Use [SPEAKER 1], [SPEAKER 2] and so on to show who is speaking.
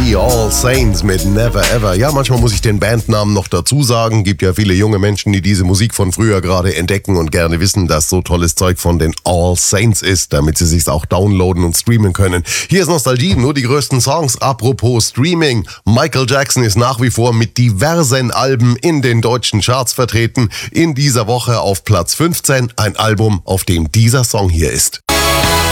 [SPEAKER 1] The All Saints mit Never Ever. Ja, manchmal muss ich den Bandnamen noch dazu sagen. Gibt ja viele junge Menschen, die diese Musik von früher gerade entdecken und gerne wissen, dass so tolles Zeug von den All Saints ist, damit sie sich's auch downloaden und streamen können. Hier ist Nostalgie, nur die größten Songs. Apropos Streaming. Michael Jackson ist nach wie vor mit diversen Alben in den deutschen Charts vertreten. In dieser Woche auf Platz 15 ein Album, auf dem dieser Song hier ist.